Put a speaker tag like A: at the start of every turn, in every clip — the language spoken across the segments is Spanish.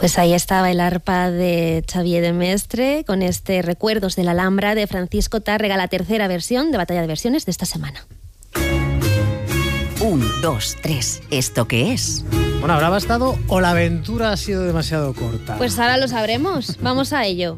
A: Pues ahí estaba el arpa de Xavier de Mestre con este Recuerdos de la Alhambra de Francisco Tárrega, la tercera versión de Batalla de Versiones de esta semana.
B: 1, 2, 3. ¿Esto qué es?
C: Bueno, ¿habrá bastado o la aventura ha sido demasiado corta?
A: Pues ahora lo sabremos. Vamos a ello.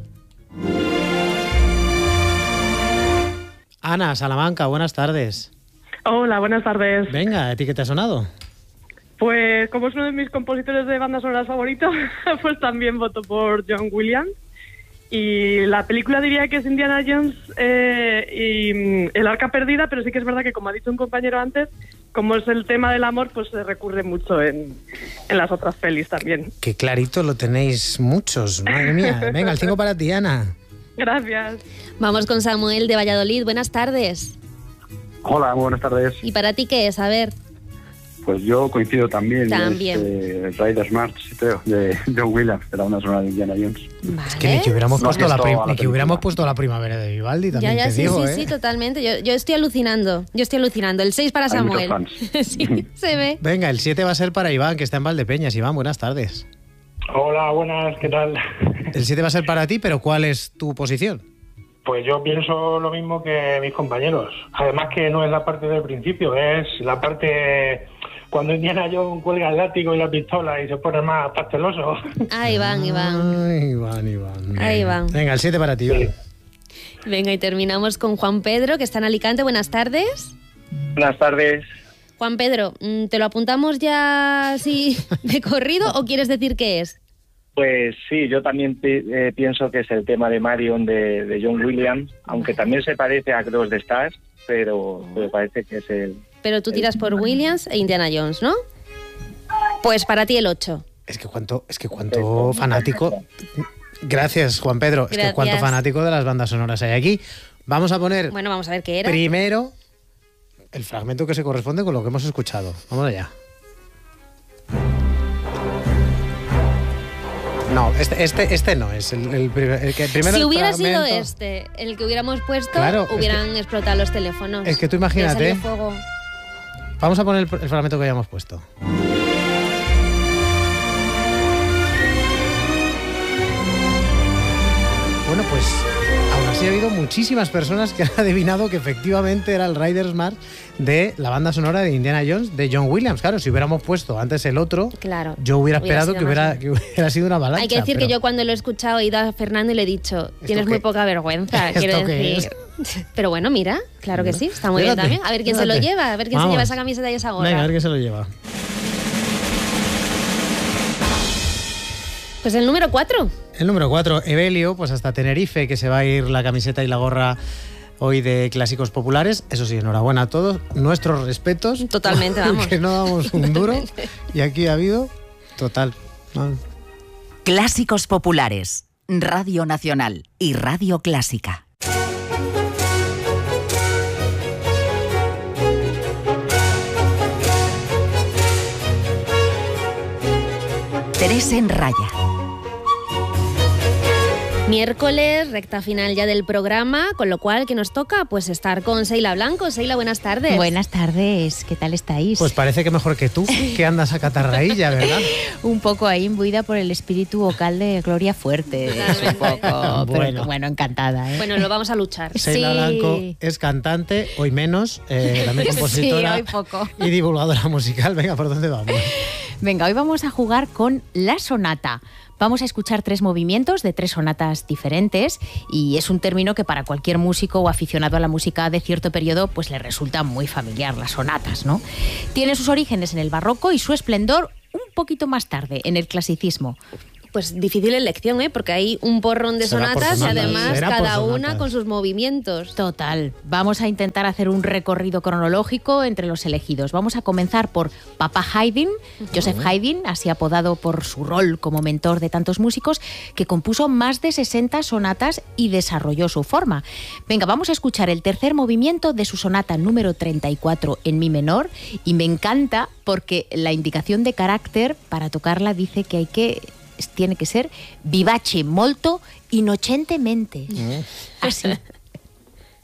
C: Ana, Salamanca, buenas tardes.
D: Hola, buenas tardes.
C: Venga, ¿a ti qué te ha sonado?
D: Pues como es uno de mis compositores de bandas sonoras favoritos, pues también voto por John Williams. Y la película diría que es Indiana Jones y El Arca Perdida, pero sí que es verdad que, como ha dicho un compañero antes, como es el tema del amor, pues se recurre mucho en las otras pelis también.
C: Qué clarito lo tenéis muchos, madre mía. Venga, el 5 para ti, Ana.
D: Gracias.
A: Vamos con Samuel de Valladolid. Buenas tardes.
E: Hola, buenas tardes.
A: ¿Y para ti qué es? A ver.
E: Pues yo coincido también.
A: También.
E: Es Riders March, creo, de John Williams, de la banda sonora de Indiana Jones.
A: Vale.
C: Es que ni que hubiéramos,
E: No
C: puesto,
E: has
C: la
E: visto la película.
C: hubiéramos puesto la primavera de Vivaldi, también te
A: Sí,
C: digo,
A: sí, totalmente. Yo estoy alucinando. El 6 para
E: Hay
A: Samuel.
E: muchos fans.
A: Sí, se ve.
C: Venga, el 7 va a ser para Iván, que está en Valdepeñas. Iván, buenas tardes.
F: Hola, buenas, ¿qué tal?
C: El 7 va a ser para ti, pero ¿cuál es tu posición?
F: Pues yo pienso lo mismo que mis compañeros. Además que no es la parte del principio, es la parte cuando Indiana Jones cuelga el látigo y la pistola y se pone más pasteloso.
A: Ahí van.
C: Ay, Iván.
A: Ahí van.
C: Venga, el 7 para ti, Iván.
A: Venga, y terminamos con Juan Pedro, que está en Alicante. Buenas tardes.
G: Buenas tardes.
A: Juan Pedro, ¿te lo apuntamos ya así de corrido o quieres decir qué es?
G: Pues sí, yo también pienso que es el tema de Marion de John Williams, aunque también se parece a Cross the Stars, pero parece que es el...
A: Pero tú tiras por Williams e Indiana Jones, ¿no? Pues para ti el 8.
C: Es que cuánto fanático... Gracias, Juan Pedro. Es
A: Gracias.
C: que cuánto fanático de las bandas sonoras hay aquí. Vamos a poner
A: Bueno, vamos a ver qué era.
C: primero el fragmento que se corresponde con lo que hemos escuchado. Vamos allá. No, este no es el que primero.
A: Si
C: el
A: hubiera sido
C: fragmento.
A: el que hubiéramos puesto,
C: Claro,
A: hubieran explotado los teléfonos.
C: es que tú imagínate.
A: Le salió fuego.
C: Vamos a poner el fragmento que hayamos puesto. Bueno, pues aún así ha habido muchísimas personas que han adivinado que efectivamente era el Riders March de la banda sonora de Indiana Jones de John Williams. Claro, si hubiéramos puesto antes el otro,
A: Claro.
C: yo hubiera
A: Hubiera
C: esperado
A: sido más
C: que hubiera sido una avalancha.
A: Hay que decir
C: pero
A: que yo cuando lo he escuchado he ido a Fernando y le he dicho, tienes
C: qué?
A: muy poca vergüenza,
C: ¿Esto
A: quiero
C: qué
A: decir. Pero bueno, mira, claro que sí, está muy bien
C: Fíjate,
A: también. A ver quién se
C: fíjate.
A: lo lleva, a ver quién se
C: Vamos.
A: lleva esa camiseta y esa gorra.
C: Venga, a ver quién se lo lleva.
A: Pues el número 4.
C: El número 4, Evelio, pues hasta Tenerife, que se va a ir la camiseta y la gorra hoy de Clásicos Populares. Eso sí, enhorabuena a todos. Nuestros respetos.
A: Totalmente, vamos.
C: Que no damos un duro. Y aquí ha habido total. Vamos.
B: Clásicos Populares, Radio Nacional y Radio Clásica. Tres en raya.
A: Miércoles, recta final ya del programa, con lo cual, ¿qué nos toca? Pues estar con Seila Blanco. Seila, buenas tardes.
H: Buenas tardes, ¿qué tal estáis?
C: Pues parece que mejor que tú, que andas a catarraílla, ¿verdad?
H: Un poco ahí imbuida por el espíritu vocal de Gloria Fuerte, un poco, pero bueno, encantada, ¿eh?
A: Bueno, lo vamos a luchar.
C: Seila Blanco es cantante, hoy menos, también compositora
H: Sí, hoy poco.
C: y divulgadora musical. Venga, ¿por dónde vamos?
H: Venga, hoy vamos a jugar con la sonata. Vamos a escuchar 3 movimientos de 3 sonatas diferentes y es un término que para cualquier músico o aficionado a la música de cierto periodo pues le resulta muy familiar, las sonatas, ¿no? Tiene sus orígenes en el barroco y su esplendor un poquito más tarde, en el clasicismo.
A: Pues difícil elección, ¿eh? Porque hay un porrón de
C: Será por
A: sonatas y
C: sonatas.
A: además
C: Será por
A: cada una
C: sonatas.
A: con sus movimientos.
H: Total. Vamos a intentar hacer un recorrido cronológico entre los elegidos. Vamos a comenzar por Papa Haydn, Joseph Haydn, así apodado por su rol como mentor de tantos músicos, que compuso más de 60 sonatas y desarrolló su forma. Venga, vamos a escuchar el tercer movimiento de su sonata número 34 en mi menor y me encanta porque la indicación de carácter para tocarla dice que tiene que ser vivace molto innocentemente. Así,